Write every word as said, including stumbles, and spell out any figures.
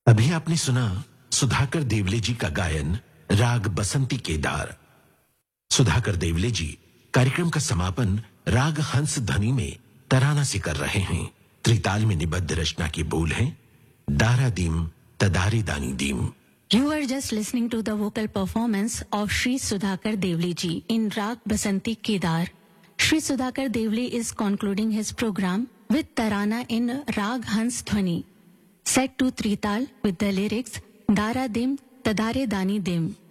अभी आपने सुना सुधाकर देवले जी का गायन राग बसंती केदार। सुधाकर देवले जी कार्यक्रम का समापन राग हंस ध्वनि में तराना से कर रहे हैं। त्रिताल में निबद्ध रचना के बोल हैं दारा दीम तदारे दानी दीम। You were just listening to the vocal performance of Shri Sudhakar Devle ji in Rag Basanti Kedar. Shri Sudhakar Devle is concluding his program with Tarana in Rag Hans Dhwani, set to Trital with the lyrics Dara Dim Tadare Dani Dim.